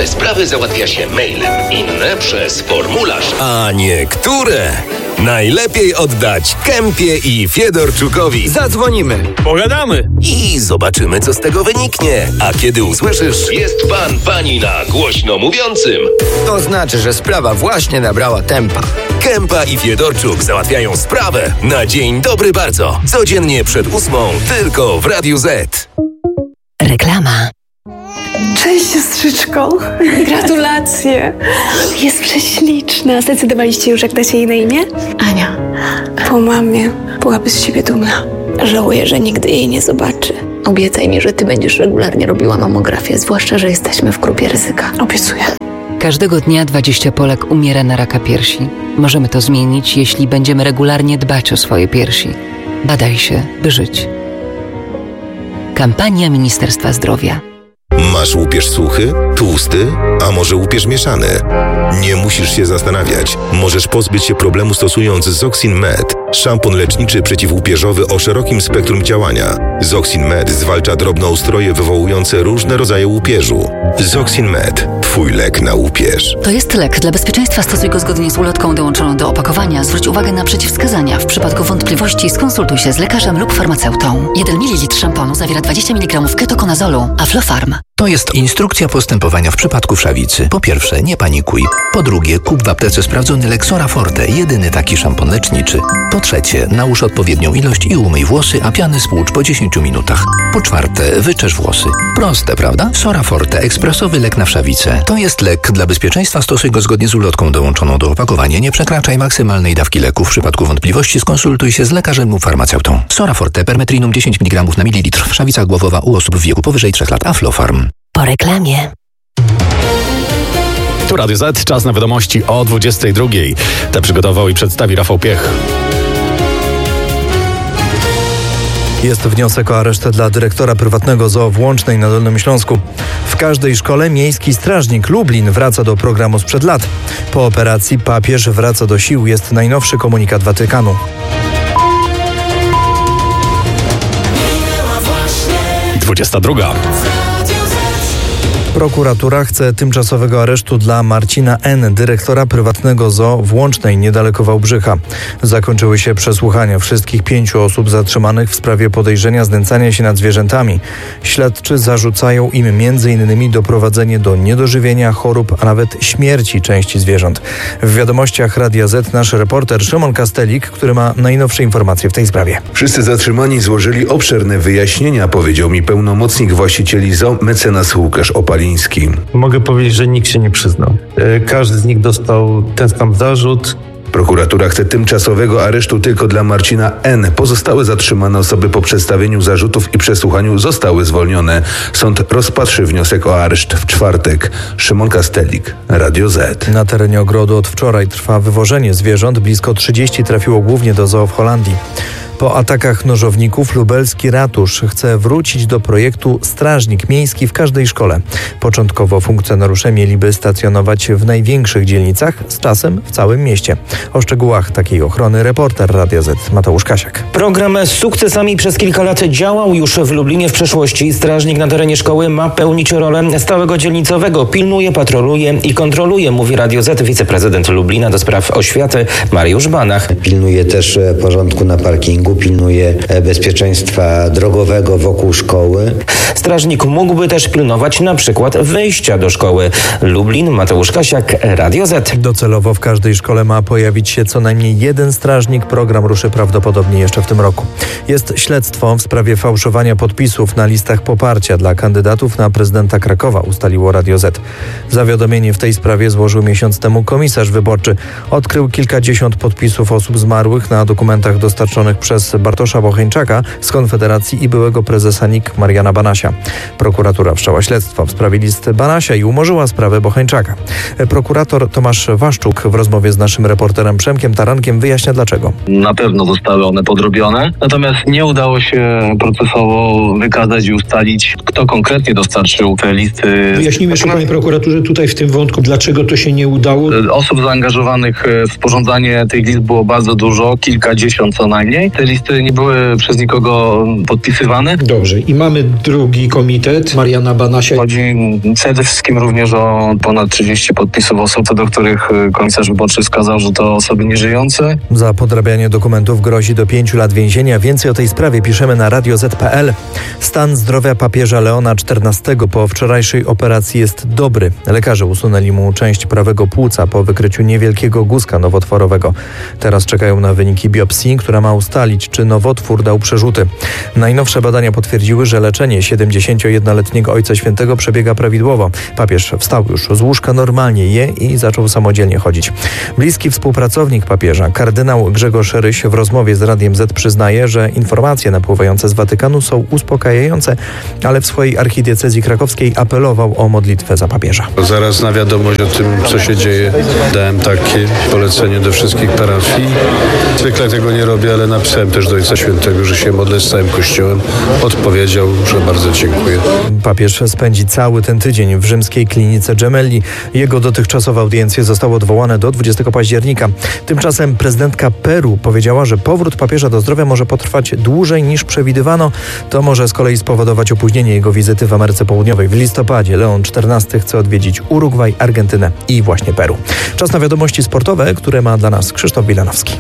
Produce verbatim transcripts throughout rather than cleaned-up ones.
Niektóre sprawy załatwia się mailem, inne przez formularz. A niektóre najlepiej oddać Kempie i Fiedorczukowi. Zadzwonimy, pogadamy i zobaczymy, co z tego wyniknie. A kiedy usłyszysz: jest pan, pani na głośno mówiącym, to znaczy, że sprawa właśnie nabrała tempa. Kempa i Fiedorczuk załatwiają sprawę na dzień dobry bardzo. Codziennie przed ósmą tylko w Radiu Z. Reklama. Cześć, siostrzyczko. Gratulacje. Jest prześliczna. Zdecydowaliście już, jak dacie jej na imię? Ania. Po mamie byłaby z siebie dumna. Żałuję, że nigdy jej nie zobaczy. Obiecaj mi, że ty będziesz regularnie robiła mamografię, zwłaszcza, że jesteśmy w grupie ryzyka. Obiecuję. Każdego dnia dwadzieścia Polek umiera na raka piersi. Możemy to zmienić, jeśli będziemy regularnie dbać o swoje piersi. Badaj się, by żyć. Kampania Ministerstwa Zdrowia. Masz łupież suchy, tłusty, a może łupież mieszany? Nie musisz się zastanawiać. Możesz pozbyć się problemu stosując Zoxin Med, szampon leczniczy przeciwłupieżowy o szerokim spektrum działania. Zoxin Med zwalcza drobnoustroje wywołujące różne rodzaje łupieżu. Zoxin Med. Twój lek na łupież. To jest lek. Dla bezpieczeństwa stosuj go zgodnie z ulotką dołączoną do opakowania. Zwróć uwagę na przeciwwskazania. W przypadku wątpliwości skonsultuj się z lekarzem lub farmaceutą. jeden mililitr szamponu zawiera dwadzieścia miligramów ketokonazolu. Aflofarm. To jest instrukcja postępowania w przypadku wszawicy. Po pierwsze, nie panikuj. Po drugie, kup w aptece sprawdzony lek Sora Forte, jedyny taki szampon leczniczy. Po trzecie, nałóż odpowiednią ilość i umyj włosy, a piany spłucz po dziesięciu minutach. Po czwarte, wyczesz włosy. Proste, prawda? Sora Forte, ekspresowy lek na wszawicę. To jest lek. Dla bezpieczeństwa stosuj go zgodnie z ulotką dołączoną do opakowania. Nie przekraczaj maksymalnej dawki leku. W przypadku wątpliwości skonsultuj się z lekarzem lub farmaceutą. Sora Forte, permetrinum dziesięć miligramów na mililitr. Wszawica głowowa u osób w wieku powyżej trzech lat. Aflofarm. Po reklamie. Tu Radio Z, czas na wiadomości o dwudziestej drugiej. Te przygotował i przedstawi Rafał Piech. Jest wniosek o areszt dla dyrektora prywatnego zoo w Łącznej na Dolnym Śląsku. W każdej szkole miejski strażnik Lublin wraca do programu sprzed lat. Po operacji papież wraca do sił, jest najnowszy komunikat Watykanu. dwudziesta druga. Prokuratura chce tymczasowego aresztu dla Marcina N., dyrektora prywatnego zoo w Łącznej, niedaleko Wałbrzycha. Zakończyły się przesłuchania wszystkich pięciu osób zatrzymanych w sprawie podejrzenia znęcania się nad zwierzętami. Śledczy zarzucają im między innymi doprowadzenie do niedożywienia, chorób, a nawet śmierci części zwierząt. W wiadomościach Radia Z nasz reporter Szymon Kastelik, który ma najnowsze informacje w tej sprawie. Wszyscy zatrzymani złożyli obszerne wyjaśnienia, powiedział mi pełnomocnik właścicieli zoo mecenas Łukasz Opaliński. Mogę powiedzieć, że nikt się nie przyznał. Każdy z nich dostał ten sam zarzut. Prokuratura chce tymczasowego aresztu tylko dla Marcina N. Pozostałe zatrzymane osoby po przedstawieniu zarzutów i przesłuchaniu zostały zwolnione. Sąd rozpatrzy wniosek o areszt w czwartek. Szymon Kastelik, Radio Z. Na terenie ogrodu od wczoraj trwa wywożenie zwierząt. Blisko trzydzieści trafiło głównie do zoo w Holandii. Po atakach nożowników lubelski ratusz chce wrócić do projektu Strażnik Miejski w każdej szkole. Początkowo funkcjonariusze mieliby stacjonować w największych dzielnicach, z czasem w całym mieście. O szczegółach takiej ochrony reporter Radia Z Mateusz Kasiak. Program z sukcesami przez kilka lat działał już w Lublinie w przeszłości. Strażnik na terenie szkoły ma pełnić rolę stałego dzielnicowego. Pilnuje, patroluje i kontroluje, mówi Radio Z wiceprezydent Lublina do spraw oświaty Mariusz Banach. Pilnuje też porządku na parkingu, pilnuje bezpieczeństwa drogowego wokół szkoły. Strażnik mógłby też pilnować na przykład wyjścia do szkoły. Lublin, Mateusz Kasiak, Radio Z. Docelowo w każdej szkole ma pojawić się co najmniej jeden strażnik. Program ruszy prawdopodobnie jeszcze w tym roku. Jest śledztwo w sprawie fałszowania podpisów na listach poparcia dla kandydatów na prezydenta Krakowa, ustaliło Radio Z. Zawiadomienie w tej sprawie złożył miesiąc temu komisarz wyborczy. Odkrył kilkadziesiąt podpisów osób zmarłych na dokumentach dostarczonych przez Bartosza Bocheńczaka z Konfederacji i byłego prezesa N I K Mariana Banasia. Prokuratura wszczęła śledztwo w sprawie list Banasia i umorzyła sprawę Bocheńczaka. Prokurator Tomasz Waszczuk w rozmowie z naszym reporterem Przemkiem Tarankiem wyjaśnia dlaczego. Na pewno zostały one podrobione, natomiast nie udało się procesowo wykazać i ustalić, kto konkretnie dostarczył te listy. Wyjaśnijmy jeszcze, panie prokuraturze, tutaj w tym wątku, dlaczego to się nie udało? Osób zaangażowanych w sporządzanie tych list było bardzo dużo, kilkadziesiąt co najmniej. Te te listy nie były przez nikogo podpisywane. Dobrze. I mamy drugi komitet, Mariana Banasia. Chodzi przede wszystkim również o ponad trzydzieści podpisów osób, co do których komisarz wyborczy wskazał, że to osoby nieżyjące. Za podrabianie dokumentów grozi do pięciu lat więzienia. Więcej o tej sprawie piszemy na radio zet kropka pe el. Stan zdrowia papieża Leona czternastego po wczorajszej operacji jest dobry. Lekarze usunęli mu część prawego płuca po wykryciu niewielkiego guzka nowotworowego. Teraz czekają na wyniki biopsji, która ma ustalić, czy nowotwór dał przerzuty. Najnowsze badania potwierdziły, że leczenie siedemdziesięciojednoletniego Ojca Świętego przebiega prawidłowo. Papież wstał już z łóżka, normalnie je i zaczął samodzielnie chodzić. Bliski współpracownik papieża, kardynał Grzegorz Ryś, w rozmowie z Radiem Z przyznaje, że informacje napływające z Watykanu są uspokajające, ale w swojej archidiecezji krakowskiej apelował o modlitwę za papieża. Zaraz na wiadomość o tym, co się dzieje, dałem takie polecenie do wszystkich parafii. Zwykle tego nie robię, ale napisałem też do Ojca Świętego, że się modlę z całym Kościołem. Odpowiedział, że bardzo dziękuję. Papież spędzi cały ten tydzień w rzymskiej klinice Gemelli. Jego dotychczasowe audiencje zostały odwołane do dwudziestego października. Tymczasem prezydentka Peru powiedziała, że powrót papieża do zdrowia może potrwać dłużej niż przewidywano. To może z kolei spowodować opóźnienie jego wizyty w Ameryce Południowej. W listopadzie Leon czternasty chce odwiedzić Urugwaj, Argentynę i właśnie Peru. Czas na wiadomości sportowe, które ma dla nas Krzysztof Wilanowski.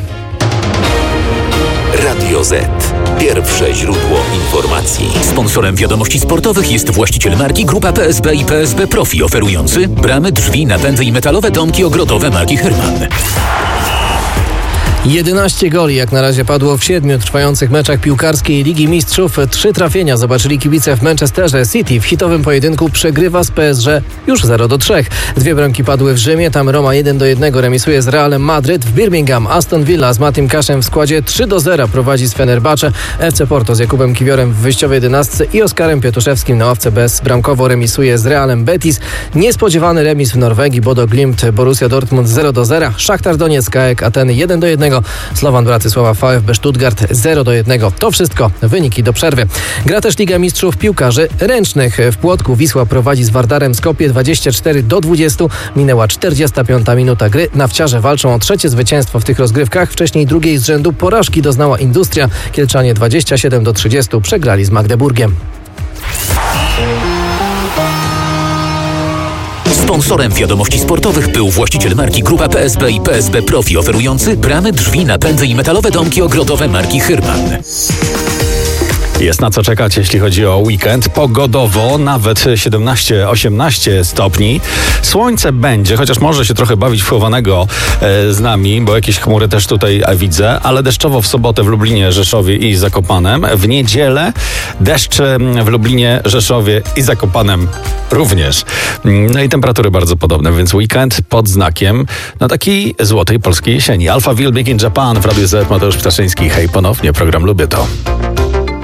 Radio Z. Pierwsze źródło informacji. Sponsorem wiadomości sportowych jest właściciel marki Grupa P S B i P S B Profi, oferujący bramy, drzwi, napędy i metalowe domki ogrodowe marki Hyrman. jedenaście goli jak na razie padło w siedmiu trwających meczach piłkarskiej Ligi Mistrzów. Trzy trafienia zobaczyli kibice w Manchesterze City. W hitowym pojedynku przegrywa z P S G już zero do trzech. Dwie bramki padły w Rzymie, tam Roma jeden do jednego remisuje z Realem Madryt. W Birmingham Aston Villa z Matim Cashem w składzie trzy do zera prowadzi z Fenerbahce. F C Porto z Jakubem Kiwiorem w wyjściowej jedenastce i Oskarem Pietuszewskim na ławce bezbramkowo remisuje z Realem Betis. Niespodziewany remis w Norwegii, Bodo Glimt Borussia Dortmund zero do zera. Szachtar Donieck A E K Ateny jeden do jednego. Slovan Bratysława V F B Stuttgart zero do jednego. To wszystko wyniki do przerwy. Gra też Liga Mistrzów Piłkarzy Ręcznych. W Płotku Wisła prowadzi z Wardarem Skopje dwadzieścia cztery do dwudziestu. Minęła czterdziesta piąta minuta gry. Nawciarze walczą o trzecie zwycięstwo w tych rozgrywkach. Wcześniej drugiej z rzędu porażki doznała Industria. Kielczanie dwadzieścia siedem do trzydziestu przegrali z Magdeburgiem. Sponsorem wiadomości sportowych był właściciel marki Grupa P S B i P S B Profi, oferujący bramy, drzwi, napędy i metalowe domki ogrodowe marki Hyrman. Jest na co czekać, jeśli chodzi o weekend. Pogodowo nawet siedemnaście osiemnaście stopni. Słońce będzie, chociaż może się trochę bawić wchowanego e, z nami, bo jakieś chmury też tutaj widzę, ale deszczowo w sobotę w Lublinie, Rzeszowie i Zakopanem. W niedzielę deszcz w Lublinie, Rzeszowie i Zakopanem również. No i temperatury bardzo podobne, więc weekend pod znakiem no takiej złotej polskiej jesieni. Alphaville, Big in Japan w Radiu Z, Mateusz Ptaszyński. Hej, ponownie program Lubię To.